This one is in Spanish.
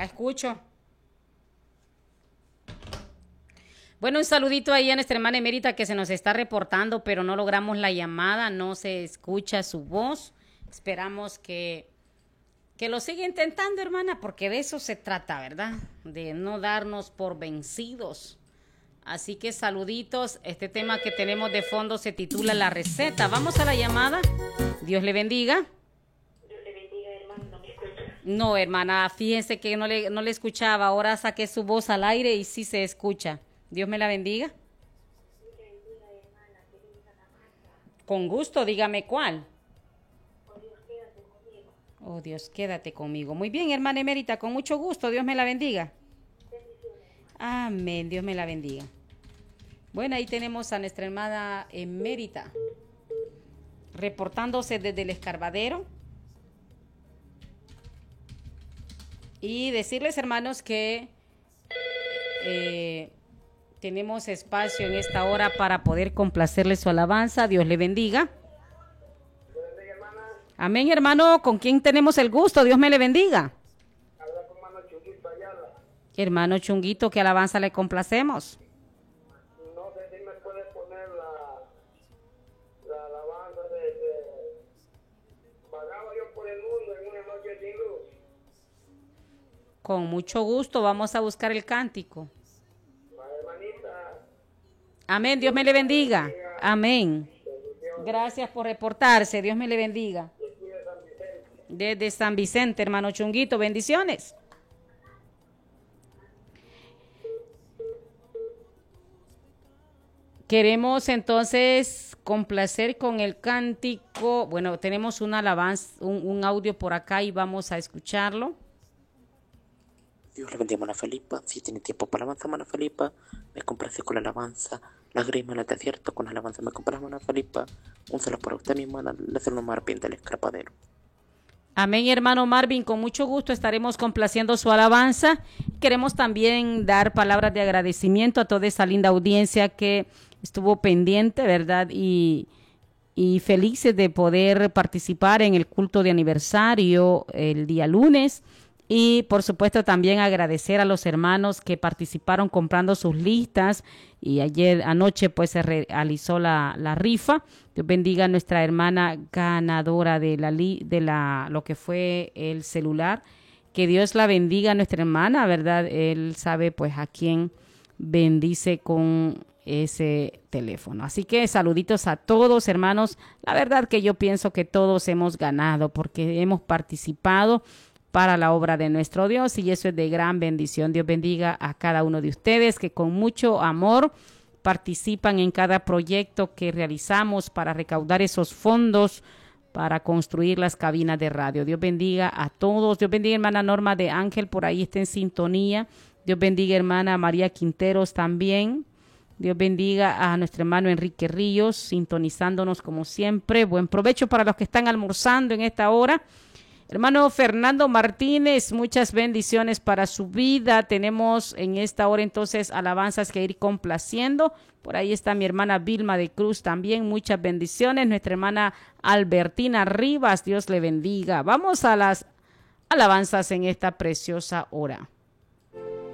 escucho. Bueno, un saludito ahí a nuestra hermana emérita que se nos está reportando, pero no logramos la llamada, no se escucha su voz. Esperamos que lo siga intentando, hermana, porque de eso se trata, ¿verdad? De no darnos por vencidos. Así que saluditos. Este tema que tenemos de fondo se titula La Receta. Vamos a la llamada. Dios le bendiga. Dios le bendiga, hermano, ¿no me escucha? No, hermana, fíjense que no le escuchaba. Ahora saqué su voz al aire y sí se escucha. Dios me la bendiga. Dios le bendiga, hermana, que bendiga la masa. Con gusto, dígame cuál. Oh Dios, quédate conmigo. Oh Dios, quédate conmigo. Muy bien, hermana emérita, con mucho gusto. Dios me la bendiga. Bendiciones, hermano. Amén, Dios me la bendiga. Bueno, ahí tenemos a nuestra hermana emérita, reportándose desde el Escarbadero. Y decirles, hermanos, que tenemos espacio en esta hora para poder complacerle su alabanza. Dios le bendiga. Amén, hermano. ¿Con quién tenemos el gusto? Dios me le bendiga. Habla con hermano Chunguito Ayala. Hermano Chunguito, ¿qué alabanza le complacemos? No sé si me puede poner la alabanza de Vagaba yo por el mundo en una noche sin luz. Con mucho gusto, vamos a buscar el cántico. Hermanita. Amén, Dios me le bendiga. Amén. Gracias por reportarse, Dios me le bendiga. Desde San Vicente, hermano Chunguito, bendiciones. Queremos entonces complacer con el cántico. Bueno, tenemos una alabanza, un audio por acá y vamos a escucharlo. Dios le bendiga, hermana Felipa. Si tiene tiempo para alabanza, hermana Felipa, me complace con la alabanza. Las grima en el desierto, con la alabanza me complace, hermana Felipa. Un saludo para usted, mi hermana, le hace un Marvin del Escrapadero. Amén, hermano Marvin, con mucho gusto estaremos complaciendo su alabanza. Queremos también dar palabras de agradecimiento a toda esa linda audiencia que estuvo pendiente, ¿verdad? Y felices de poder participar en el culto de aniversario el día lunes. Y por supuesto también agradecer a los hermanos que participaron comprando sus listas y anoche pues se realizó la rifa. Dios bendiga a nuestra hermana ganadora de lo que fue el celular. Que Dios la bendiga a nuestra hermana, ¿verdad? Él sabe pues a quién bendice con ese teléfono. Así que saluditos a todos, hermanos. La verdad que yo pienso que todos hemos ganado porque hemos participado para la obra de nuestro Dios y eso es de gran bendición. Dios bendiga a cada uno de ustedes que con mucho amor participan en cada proyecto que realizamos para recaudar esos fondos para construir las cabinas de radio. Dios bendiga a todos. Dios bendiga hermana Norma de Ángel, por ahí está en sintonía. Dios bendiga hermana María Quinteros también. Dios bendiga a nuestro hermano Enrique Ríos, sintonizándonos como siempre. Buen provecho para los que están almorzando en esta hora. Hermano Fernando Martínez, muchas bendiciones para su vida. Tenemos en esta hora entonces alabanzas que ir complaciendo. Por ahí está mi hermana Vilma de Cruz también, muchas bendiciones. Nuestra hermana Albertina Rivas, Dios le bendiga. Vamos a las alabanzas en esta preciosa hora.